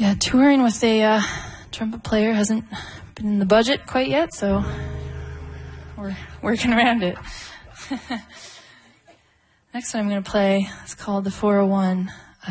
Yeah, touring with a trumpet player hasn't been in the budget quite yet, so we're working around it. Next one I'm going to play is called the 401.